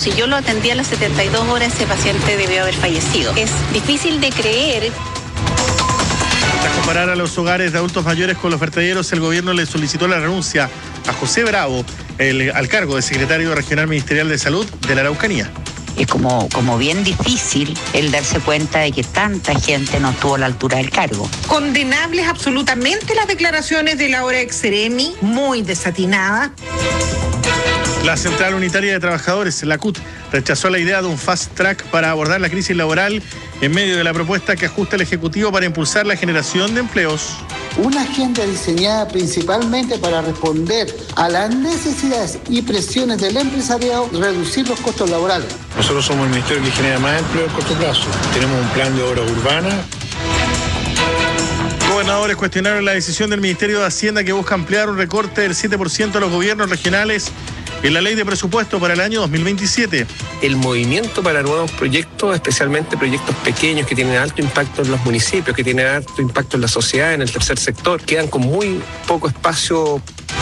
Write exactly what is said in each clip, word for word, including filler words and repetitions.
Si yo lo atendí a las setenta y dos horas, ese paciente debió haber fallecido. Es difícil de creer. Tras comparar a los hogares de adultos mayores con los vertederos, el gobierno le solicitó la renuncia a José Bravo, el, al cargo de secretario regional ministerial de Salud de la Araucanía. Es como, como bien difícil el darse cuenta de que tanta gente no estuvo a la altura del cargo. Condenables absolutamente las declaraciones de la ahora ex Seremi, muy desatinadas. La Central Unitaria de Trabajadores, la C U T, rechazó la idea de un fast track para abordar la crisis laboral en medio de la propuesta que ajusta el Ejecutivo para impulsar la generación de empleos. Una agenda diseñada principalmente para responder a las necesidades y presiones del empresariado, reducir los costos laborales. Nosotros somos el ministerio que genera más empleo a corto plazo. Tenemos un plan de obras urbanas. Gobernadores cuestionaron la decisión del Ministerio de Hacienda que busca ampliar un recorte del siete por ciento a los gobiernos regionales en la ley de presupuesto para el año dos mil veintisiete. El movimiento para nuevos proyectos, especialmente proyectos pequeños que tienen alto impacto en los municipios, que tienen alto impacto en la sociedad, en el tercer sector, quedan con muy poco espacio.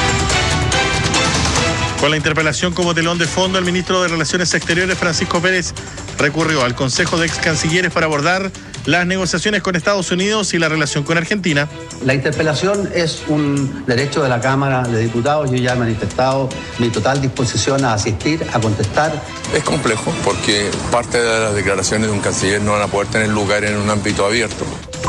Con la interpelación como telón de fondo, el ministro de Relaciones Exteriores, Francisco Pérez, recurrió al Consejo de Ex Cancilleres para abordar las negociaciones con Estados Unidos y la relación con Argentina. La interpelación es un derecho de la Cámara de Diputados. Yo ya he manifestado mi total disposición a asistir, a contestar. Es complejo porque parte de las declaraciones de un canciller no van a poder tener lugar en un ámbito abierto.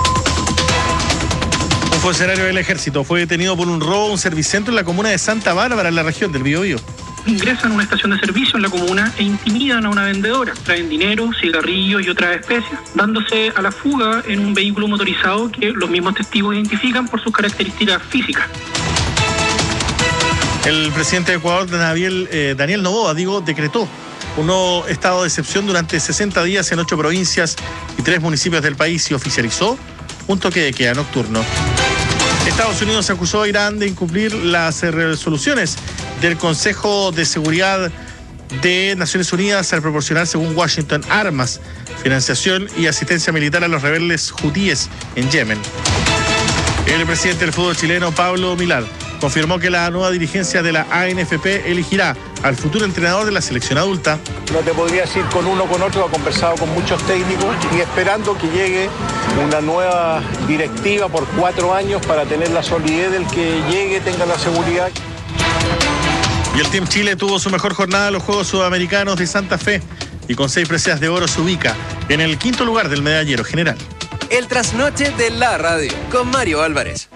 Un funcionario del Ejército fue detenido por un robo a un servicentro en la comuna de Santa Bárbara, en la región del Biobío. Ingresan a una estación de servicio en la comuna e intimidan a una vendedora. Traen dinero, cigarrillos y otras especies, dándose a la fuga en un vehículo motorizado que los mismos testigos identifican por sus características físicas. El presidente de Ecuador, Daniel, eh, Daniel Noboa, digo, decretó un nuevo estado de excepción durante sesenta días en ocho provincias y tres municipios del país y oficializó un toque de queda nocturno. Estados Unidos acusó a Irán de incumplir las resoluciones del Consejo de Seguridad de Naciones Unidas al proporcionar, según Washington, armas, financiación y asistencia militar a los rebeldes hutíes en Yemen. El presidente del fútbol chileno, Pablo Milad, confirmó que la nueva dirigencia de la A N F P elegirá al futuro entrenador de la selección adulta. No te podrías ir con uno o con otro, ha conversado con muchos técnicos y esperando que llegue una nueva directiva por cuatro años para tener la solidez del que llegue, tenga la seguridad. Y el Team Chile tuvo su mejor jornada en los Juegos Sudamericanos de Santa Fe y con seis preseas de oro se ubica en el quinto lugar del medallero general. El trasnoche de la radio con Mario Álvarez.